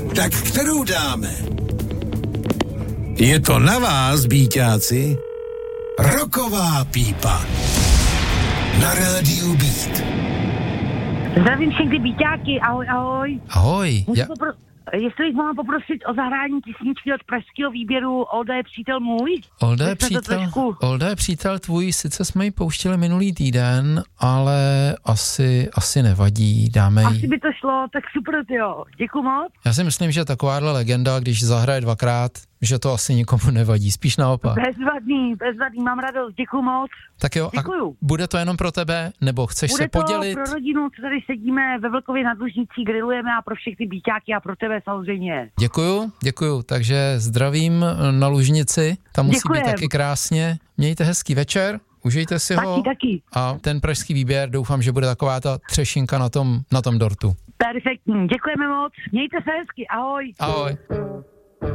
Tak kterou dáme? Je to na vás, býťáci. Rocková pípa. Na rádiu Beat. Zdravím všechny býťáky, ahoj, ahoj. Ahoj. Jestli jich mám poprosit o zahrání písničky od pražského výběru Olda je přítel můj? Olda je přítel tvůj, sice jsme ji pouštěli minulý týden, ale asi nevadí, dáme jí. Asi by to šlo, tak super, jo. Děkuju moc. Já si myslím, že takováhle legenda, když zahraje dvakrát, že to asi nikomu nevadí, spíš naopak. Bezvadný, mám radost, děkuju moc. Tak jo, děkuju. A bude to jenom pro tebe, nebo chceš se podělit? Bude to pro rodinu, co tady sedíme ve Vlkově nad Lužnicí, grillujeme a pro všechny býťáky a pro tebe samozřejmě. Děkuju, takže zdravím na Lužnici, tam musí Děkujem. být taky krásně. Mějte hezký večer, užijte si ho. Taky. A ten pražský výběr, doufám, že bude taková ta třešinka na tom dortu. Perfektní, děkujeme moc, mějte se hezky, ahoj. Ahoj.